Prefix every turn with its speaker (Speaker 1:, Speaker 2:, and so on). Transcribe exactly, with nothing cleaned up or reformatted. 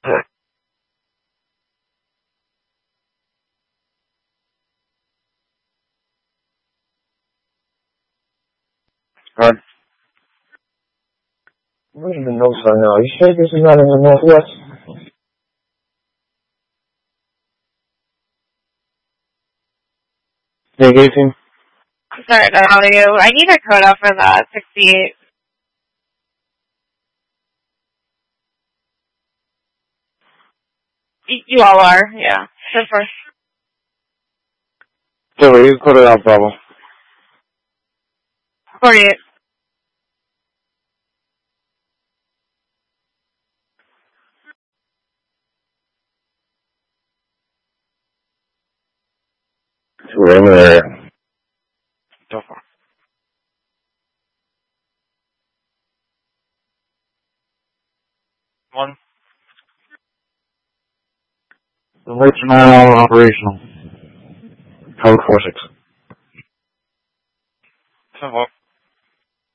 Speaker 1: Right. We're in the north right now. Are you sure this is not in the northwest? Hey, Gacy.
Speaker 2: Sorry to tell you. I need a coda for that sixty-eight. Y- You all are, yeah. So first.
Speaker 1: So, you put it out, Bravo.
Speaker 2: forty-eight.
Speaker 1: We're in there. So far. One. The lights are now operational. Code four six. So far.